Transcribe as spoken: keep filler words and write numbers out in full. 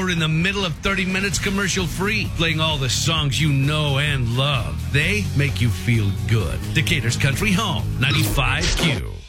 or in the middle of thirty minutes commercial free, playing all the songs you know and love. They make you feel good. Decatur's Country Home, ninety-five Q.